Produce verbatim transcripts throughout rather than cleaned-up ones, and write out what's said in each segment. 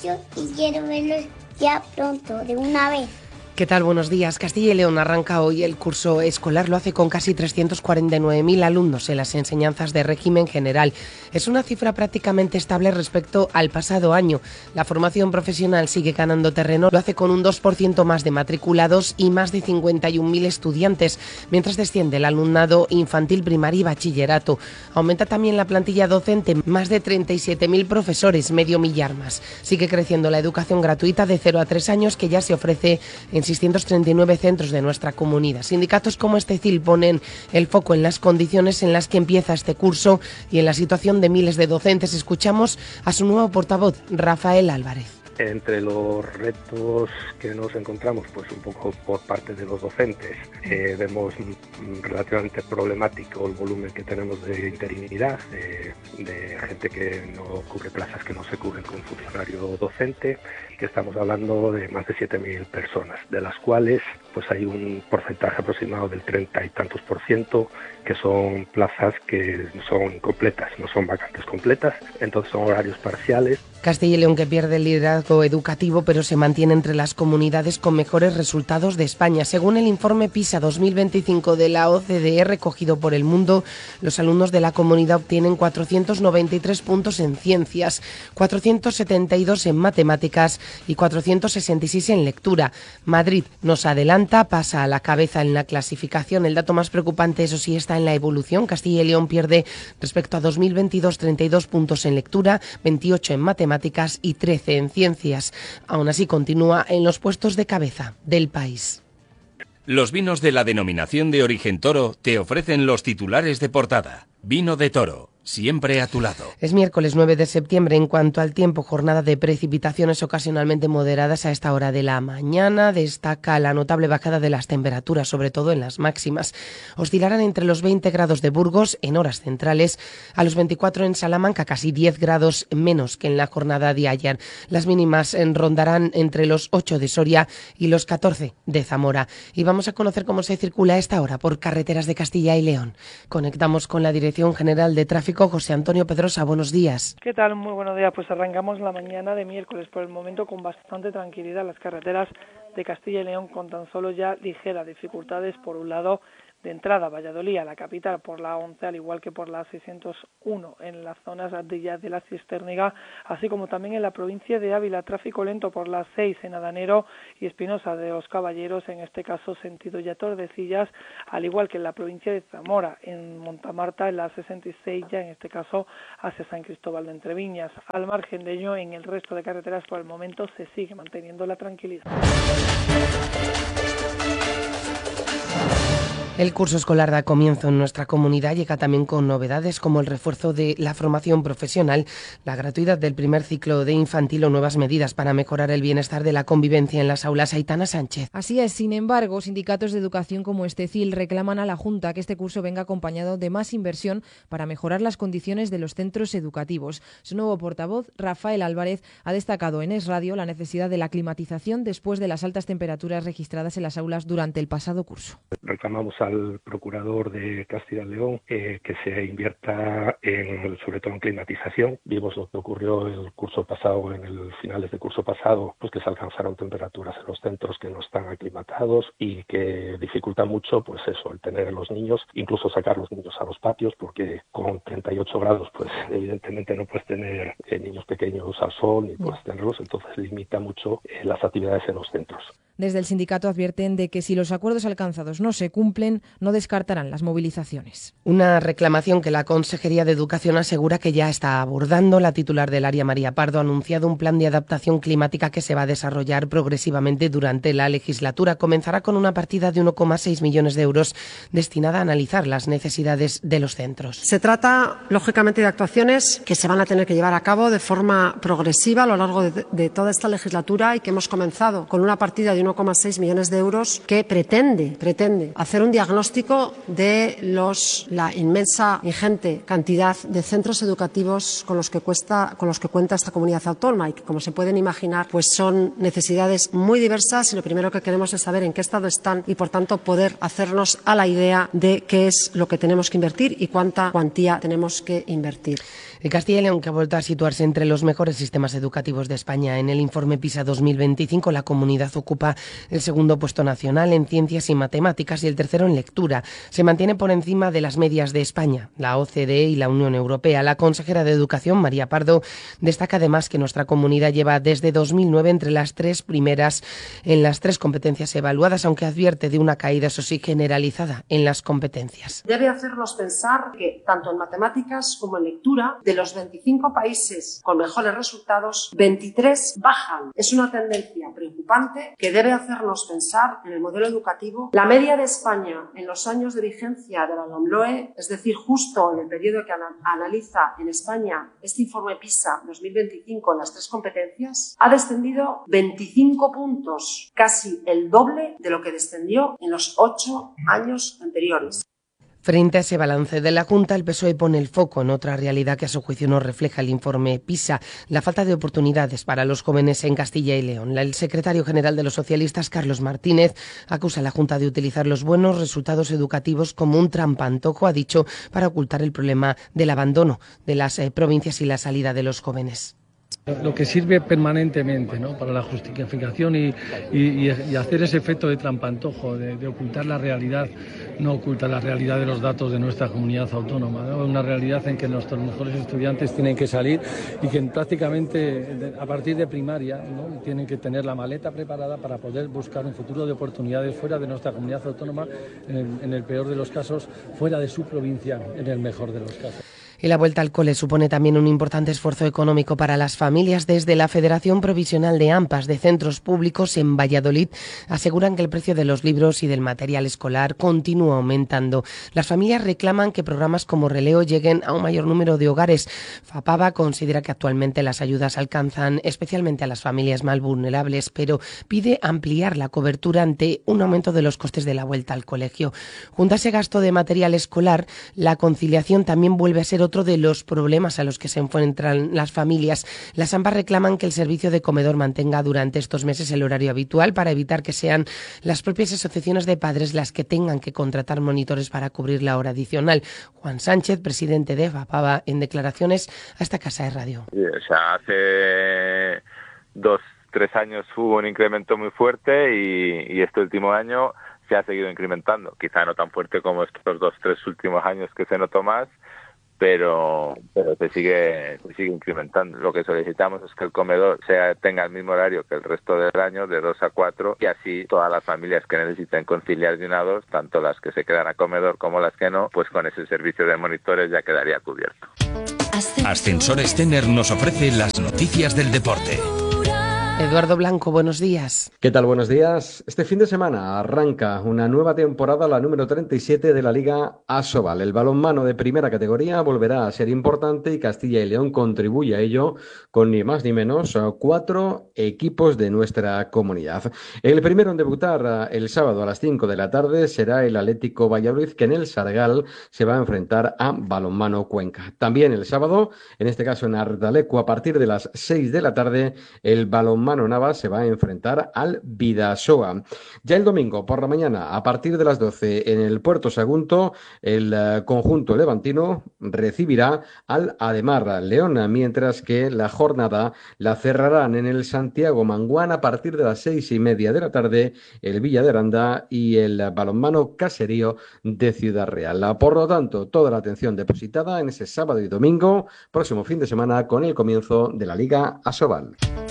mucho y quiero verlos ya pronto, de una vez. ¿Qué tal? Buenos días. Castilla y León arranca hoy el curso escolar. Lo hace con casi trescientos cuarenta y nueve mil alumnos en las enseñanzas de régimen general. Es una cifra prácticamente estable respecto al pasado año. La formación profesional sigue ganando terreno. Lo hace con un dos por ciento más de matriculados y más de cincuenta y un mil estudiantes, mientras desciende el alumnado infantil, primaria y bachillerato. Aumenta también la plantilla docente, más de treinta y siete mil profesores, medio millar más. Sigue creciendo la educación gratuita de cero a tres años, que ya se ofrece en seiscientos treinta y nueve centros de nuestra comunidad. Sindicatos como Estecil ponen el foco en las condiciones en las que empieza este curso y en la situación de miles de docentes. Escuchamos a su nuevo portavoz, Rafael Álvarez. Entre los retos que nos encontramos, pues un poco por parte de los docentes, eh, vemos relativamente problemático el volumen que tenemos de interinidad, de, de gente que no cubre plazas que no se cubren con funcionario docente, que estamos hablando de más de siete mil personas, de las cuales pues hay un porcentaje aproximado del treinta y tantos por ciento que son plazas que son incompletas, no son vacantes completas, entonces son horarios parciales. Castilla y León, que pierde el liderazgo educativo, pero se mantiene entre las comunidades con mejores resultados de España. Según el informe PISA dos mil veinticinco de la O C D E recogido por El Mundo, los alumnos de la comunidad obtienen cuatrocientos noventa y tres puntos en ciencias, cuatrocientos setenta y dos en matemáticas y cuatrocientos sesenta y seis en lectura. Madrid nos adelanta, pasa a la cabeza en la clasificación. El dato más preocupante, eso sí, está en la evolución. Castilla y León pierde respecto a dos mil veintidós treinta y dos puntos en lectura, veintiocho en matemáticas y trece en ciencias. Aún así continúa en los puestos de cabeza del país. Los vinos de la denominación de origen Toro te ofrecen los titulares de portada. Vino de Toro, siempre a tu lado. Es miércoles nueve de septiembre. En cuanto al tiempo, jornada de precipitaciones ocasionalmente moderadas a esta hora de la mañana. Destaca la notable bajada de las temperaturas, sobre todo en las máximas. Oscilarán entre los veinte grados de Burgos en horas centrales, a los veinticuatro en Salamanca, casi diez grados menos que en la jornada de ayer. Las mínimas rondarán entre los ocho de Soria y los catorce de Zamora. Y vamos a conocer cómo se circula a esta hora por carreteras de Castilla y León. Conectamos con la Dirección General de Tráfico. José Antonio Pedrosa, buenos días. ¿Qué tal? Muy buenos días. Pues arrancamos la mañana de miércoles por el momento con bastante tranquilidad las carreteras de Castilla y León, con tan solo ya ligeras dificultades por un lado de entrada a Valladolid, a la capital, por la once, al igual que por la seiscientos uno en las zonas de ya de la Cisterniga, así como también en la provincia de Ávila, tráfico lento por la seis en Adanero y Espinosa de los Caballeros, en este caso sentido ya Tordesillas, al igual que en la provincia de Zamora, en Montamarta, en la sesenta y seis ya en este caso hacia San Cristóbal de Entreviñas. Al margen de ello, en el resto de carreteras por el momento se sigue manteniendo la tranquilidad. El curso escolar da comienzo en nuestra comunidad. Llega también con novedades como el refuerzo de la formación profesional, la gratuidad del primer ciclo de infantil o nuevas medidas para mejorar el bienestar de la convivencia en las aulas. Aitana Sánchez. Así es. Sin embargo, sindicatos de educación como Estecil reclaman a la Junta que este curso venga acompañado de más inversión para mejorar las condiciones de los centros educativos. Su nuevo portavoz, Rafael Álvarez, ha destacado en Es Radio la necesidad de la climatización después de las altas temperaturas registradas en las aulas durante el pasado curso. Reclamamos al procurador de Castilla y León eh, que se invierta en, sobre todo en climatización. Vimos lo que ocurrió el curso pasado, en el finales del curso pasado, pues que se alcanzaron temperaturas en los centros que no están aclimatados y que dificulta mucho, pues eso, el tener a los niños, incluso sacar los niños a los patios, porque con treinta y ocho grados, pues evidentemente no puedes tener eh, niños pequeños al sol, ni puedes tenerlos, entonces limita mucho eh, las actividades en los centros. Desde el sindicato advierten de que si los acuerdos alcanzados no se cumplen, no descartarán las movilizaciones. Una reclamación que la Consejería de Educación asegura que ya está abordando. La titular del área, María Pardo, ha anunciado un plan de adaptación climática que se va a desarrollar progresivamente durante la legislatura. Comenzará con una partida de uno coma seis millones de euros destinada a analizar las necesidades de los centros. Se trata, lógicamente, de actuaciones que se van a tener que llevar a cabo de forma progresiva a lo largo de, de toda esta legislatura y que hemos comenzado con una partida de uno coma seis millones de euros que pretende, pretende hacer un diagnóstico diagnóstico de los, la inmensa, ingente cantidad de centros educativos con los que cuesta, con los que cuenta esta comunidad autónoma y que, como se pueden imaginar, pues son necesidades muy diversas y lo primero que queremos es saber en qué estado están y, por tanto, poder hacernos a la idea de qué es lo que tenemos que invertir y cuánta cuantía tenemos que invertir. El Castilla y León, que ha vuelto a situarse entre los mejores sistemas educativos de España en el informe PISA dos mil veinticinco, la comunidad ocupa el segundo puesto nacional en ciencias y matemáticas y el tercero en lectura. Se mantiene por encima de las medias de España, la O C D E y la Unión Europea. La consejera de Educación, María Pardo, destaca además que nuestra comunidad lleva desde dos mil nueve entre las tres primeras en las tres competencias evaluadas, aunque advierte de una caída, eso sí, generalizada en las competencias. Debe hacernos pensar que, tanto en matemáticas como en lectura, de los veinticinco países con mejores resultados, veintitrés bajan. Es una tendencia preocupante que debe hacernos pensar en el modelo educativo. La media de España en los años de vigencia de la LOMLOE, es decir, justo en el periodo que analiza en España este informe PISA dos mil veinticinco en las tres competencias, ha descendido veinticinco puntos, casi el doble de lo que descendió en los ocho años anteriores. Frente a ese balance de la Junta, el P S O E pone el foco en otra realidad que a su juicio no refleja el informe PISA, la falta de oportunidades para los jóvenes en Castilla y León. El secretario general de los socialistas, Carlos Martínez, acusa a la Junta de utilizar los buenos resultados educativos como un trampantojo, ha dicho, para ocultar el problema del abandono de las eh, provincias y la salida de los jóvenes. Lo que sirve permanentemente, ¿no?, para la justificación y, y, y hacer ese efecto de trampantojo, de, de ocultar la realidad, no oculta la realidad de los datos de nuestra comunidad autónoma, ¿no? Una realidad en que nuestros mejores estudiantes tienen que salir y que prácticamente a partir de primaria, ¿no?, tienen que tener la maleta preparada para poder buscar un futuro de oportunidades fuera de nuestra comunidad autónoma, en el, en el peor de los casos, fuera de su provincia, en el mejor de los casos. Y la vuelta al cole supone también un importante esfuerzo económico para las familias. Desde la Federación Provisional de AMPAs de Centros Públicos en Valladolid aseguran que el precio de los libros y del material escolar continúa aumentando. Las familias reclaman que programas como Releo lleguen a un mayor número de hogares. FAPAVA considera que actualmente las ayudas alcanzan especialmente a las familias más vulnerables, pero pide ampliar la cobertura ante un aumento de los costes de la vuelta al colegio. Junto a ese gasto de material escolar, la conciliación también vuelve a ser otro de los problemas a los que se enfrentan las familias. Las AMPAs reclaman que el servicio de comedor mantenga durante estos meses el horario habitual para evitar que sean las propias asociaciones de padres las que tengan que contratar monitores para cubrir la hora adicional. Juan Sánchez, presidente de FAPAVA, en declaraciones a esta casa de radio. O sea, hace dos, tres años hubo un incremento muy fuerte y, y este último año se ha seguido incrementando. Quizá no tan fuerte como estos dos, tres últimos años que se notó más, pero pero se sigue se sigue incrementando. Lo que solicitamos es que el comedor sea tenga el mismo horario que el resto del año, de dos a cuatro, y así todas las familias que necesiten conciliar de una a dos, tanto las que se quedan a comedor como las que no, pues con ese servicio de monitores ya quedaría cubierto. Ascensores Tener nos ofrece las noticias del deporte. Eduardo Blanco, buenos días. ¿Qué tal? Buenos días. Este fin de semana arranca una nueva temporada, la número treinta y siete de la Liga Asobal. El balonmano de primera categoría volverá a ser importante y Castilla y León contribuye a ello con ni más ni menos cuatro equipos de nuestra comunidad. El primero en debutar el sábado a las cinco de la tarde será el Atlético Valladolid, que en el Sargal se va a enfrentar a Balonmano Cuenca. También el sábado, en este caso en Ardaleco, a partir de las seis de la tarde, el Balonmano Mano Navas se va a enfrentar al Bidasoa. Ya el domingo por la mañana, a partir de las doce, en el Puerto Sagunto, el uh, conjunto levantino recibirá al Ademar León, mientras que la jornada la cerrarán en el Santiago Manguán a partir de las seis y media de la tarde, el Villa de Aranda y el Balonmano Caserío de Ciudad Real. Por lo tanto, toda la atención depositada en ese sábado y domingo, próximo fin de semana, con el comienzo de la Liga Asobal.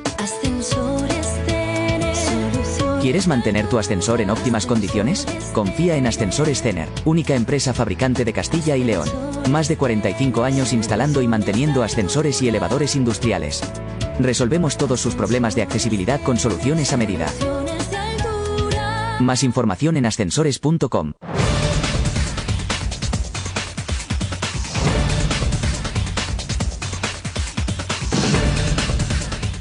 ¿Quieres mantener tu ascensor en óptimas condiciones? Confía en Ascensores Tener, única empresa fabricante de Castilla y León. Más de cuarenta y cinco años instalando y manteniendo ascensores y elevadores industriales. Resolvemos todos sus problemas de accesibilidad con soluciones a medida. Más información en ascensores punto com.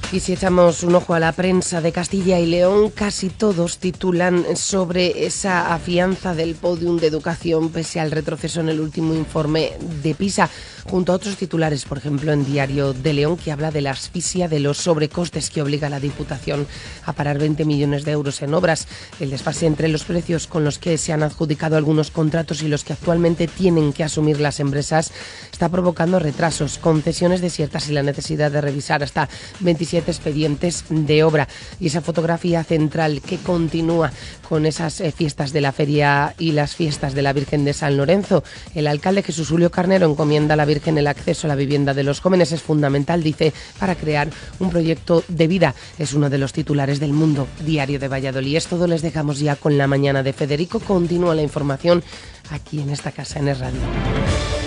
Y si echamos un ojo a la prensa de Castilla y León, casi todos titulan sobre esa afianza del Podium de Educación pese al retroceso en el último informe de PISA, junto a otros titulares, por ejemplo en Diario de León, que habla de la asfixia de los sobrecostes que obliga a la Diputación a parar veinte millones de euros en obras. El desfase entre los precios con los que se han adjudicado algunos contratos y los que actualmente tienen que asumir las empresas está provocando retrasos, concesiones desiertas y la necesidad de revisar hasta veintisiete expedientes de obra. Y esa fotografía central que continúa con esas eh, fiestas de la feria y las fiestas de la Virgen de San Lorenzo. El alcalde Jesús Julio Carnero encomienda a la Virgen el acceso a la vivienda de los jóvenes. Es fundamental, dice, para crear un proyecto de vida. Es uno de los titulares del Mundo, Diario de Valladolid. Es todo, les dejamos ya con la mañana de Federico. Continúa la información aquí en esta casa, en Es Radio.